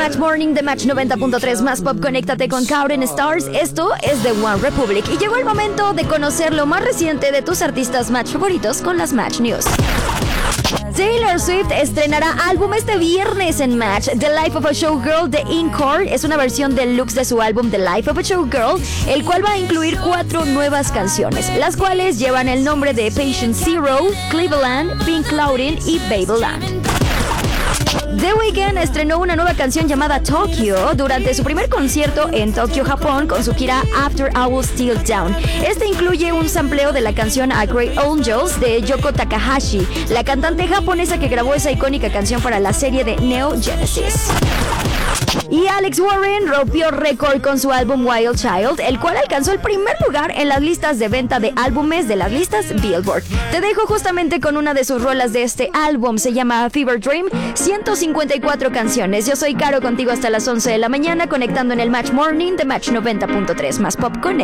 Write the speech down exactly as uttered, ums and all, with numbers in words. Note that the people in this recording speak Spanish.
Match Morning de Match noventa punto tres más pop. Conéctate con Cauren Stars. Esto es The One Republic y llegó el momento de conocer lo más reciente de tus artistas Match favoritos con las Match News. Taylor Swift estrenará álbum este viernes en Match. The Life of a Showgirl de Encore es una versión deluxe de su álbum The Life of a Showgirl, el cual va a incluir cuatro nuevas canciones, las cuales llevan el nombre de Patient Zero, Cleveland, Pink Clouding y Babyland. The Weeknd estrenó una nueva canción llamada Tokyo durante su primer concierto en Tokio, Japón, con su gira After I Will Still Down. Este incluye un sampleo de la canción A Great Angels de Yoko Takahashi, la cantante japonesa que grabó esa icónica canción para la serie de Neo Genesis. Y Alex Warren rompió récord con su álbum Wild Child, el cual alcanzó el primer lugar en las listas de venta de álbumes de las listas Billboard. Te dejo justamente con una de sus rolas de este álbum, se llama Fever Dream, ciento cincuenta y cuatro canciones. Yo soy Caro, contigo hasta las once de la mañana, conectando en el Match Morning de Match noventa punto tres más Pop Connect.